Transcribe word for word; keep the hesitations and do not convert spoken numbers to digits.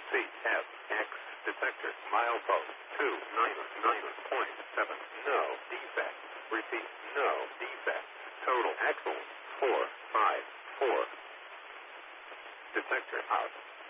C F X detector milepost two nine nine point seven. No defect. Repeat. No defect. Total axle four five four. Detector out.